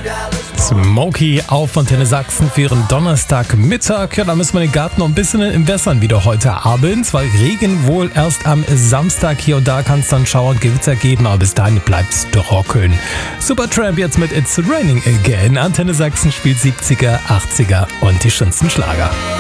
Smokey auf Antenne Sachsen für Ihren Donnerstagmittag. Ja, da müssen wir den Garten noch ein bisschen entwässern wieder heute Abend, weil Regen wohl erst am Samstag hier und da kann es dann Schauer und Gewitter geben, aber bis dahin bleibt's trocken. Supertramp jetzt mit It's Raining Again. Antenne Sachsen spielt 70er, 80er und die schönsten Schlager.